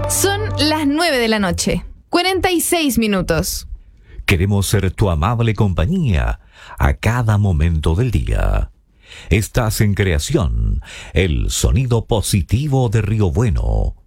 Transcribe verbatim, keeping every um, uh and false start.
Son las nueve de la noche, cuarenta y seis minutos. Queremos ser tu amable compañía a cada momento del día. Estás en Creación, el sonido positivo de Río Bueno.